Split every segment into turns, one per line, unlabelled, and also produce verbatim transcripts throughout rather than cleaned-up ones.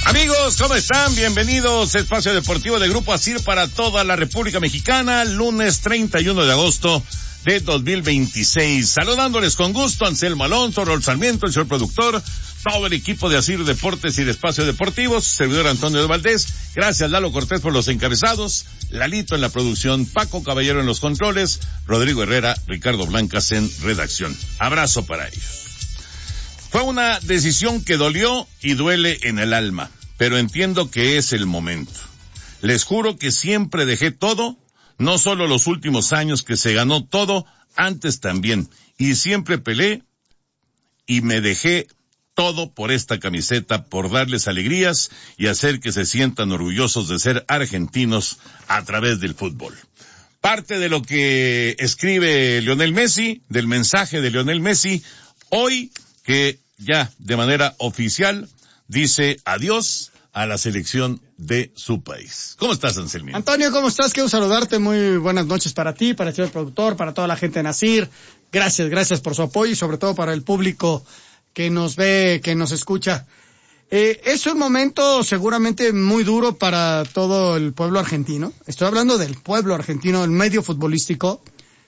Amigos, ¿cómo están? Bienvenidos a Espacio Deportivo de Grupo ASIR para toda la República Mexicana, lunes treinta y uno de agosto de dos mil veintiséis. Saludándoles con gusto, Anselmo Alonso, Raúl Sarmiento, el señor productor, todo el equipo de ASIR Deportes y de Espacio Deportivo, su servidor Antonio de Valdés. Gracias, Lalo Cortés, por los encabezados, Lalito en la producción, Paco Caballero en los controles, Rodrigo Herrera, Ricardo Blancas en redacción. Abrazo para ellos. Fue una decisión que dolió y duele en el alma, pero entiendo que es el momento. Les juro que siempre dejé todo, no solo los últimos años que se ganó todo, antes también, y siempre peleé y me dejé todo por esta camiseta, por darles alegrías y hacer que se sientan orgullosos de ser argentinos a través del fútbol. Parte de lo que escribe Lionel Messi, del mensaje de Lionel Messi, hoy que ya de manera oficial dice adiós a la selección de su país. ¿Cómo estás, Anselmo?
Antonio, ¿cómo estás? Quiero saludarte. Muy buenas noches para ti, para el señor productor, para toda la gente en ASIR. Gracias, gracias por su apoyo y sobre todo para el público que nos ve, que nos escucha. Eh, es un momento seguramente muy duro para todo el pueblo argentino. Estoy hablando del pueblo argentino, el medio futbolístico.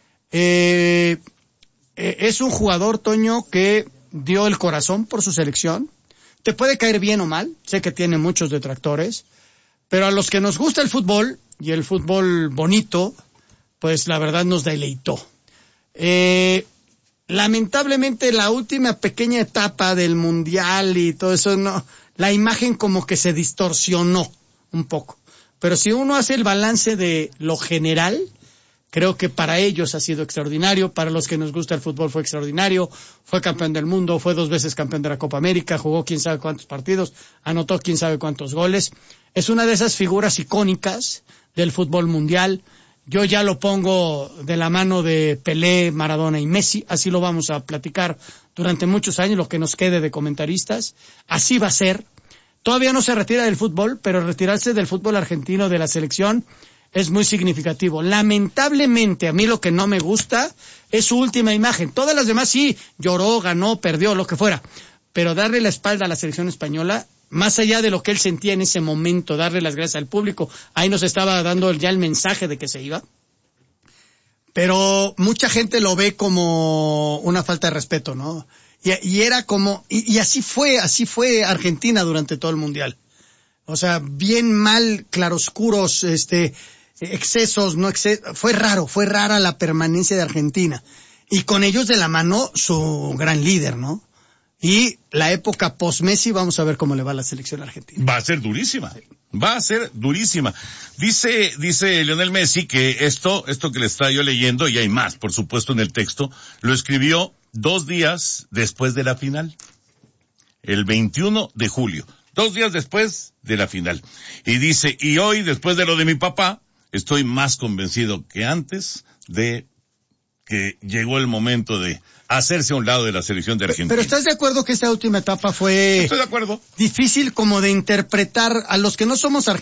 Eh, eh, es un jugador, Toño, que dio el corazón por su selección. Te puede caer bien o mal, sé que tiene muchos detractores, pero a los que nos gusta el fútbol, y el fútbol bonito, pues la verdad nos deleitó. Eh, lamentablemente la última pequeña etapa del Mundial y todo eso, no, la imagen como que se distorsionó un poco. Pero si uno hace el balance de lo general, creo que para ellos ha sido extraordinario, para los que nos gusta el fútbol fue extraordinario, fue campeón del mundo, fue dos veces campeón de la Copa América, jugó quién sabe cuántos partidos, anotó quién sabe cuántos goles. Es una de esas figuras icónicas del fútbol mundial. Yo ya lo pongo de la mano de Pelé, Maradona y Messi, así lo vamos a platicar durante muchos años, lo que nos quede de comentaristas. Así va a ser. Todavía no se retira del fútbol, pero retirarse del fútbol argentino de la selección es muy significativo. Lamentablemente, a mí lo que no me gusta es su última imagen. Todas las demás sí, lloró, ganó, perdió, lo que fuera. Pero darle la espalda a la selección española, más allá de lo que él sentía en ese momento, darle las gracias al público, ahí nos estaba dando ya el mensaje de que se iba. Pero mucha gente lo ve como una falta de respeto, ¿no? Y, y era como, y, y así fue, así fue Argentina durante todo el Mundial. O sea, bien mal, claroscuros, este, excesos, no excesos, fue raro, fue rara la permanencia de Argentina. Y con ellos de la mano su gran líder, ¿no? Y la época post-Messi, vamos a ver cómo le va a la selección argentina.
Va a ser durísima, va a ser durísima. Dice, dice Lionel Messi que esto, esto que le estaba yo leyendo, y hay más, por supuesto, en el texto, lo escribió dos días después de la final. El veintiuno de julio. Dos días después de la final. Y dice, y hoy, después de lo de mi papá, estoy más convencido que antes de que llegó el momento de hacerse a un lado de la selección de Argentina.
Pero ¿estás de acuerdo que esta última etapa fue...
Estoy de acuerdo.
Difícil como de interpretar a los que no somos argentinos?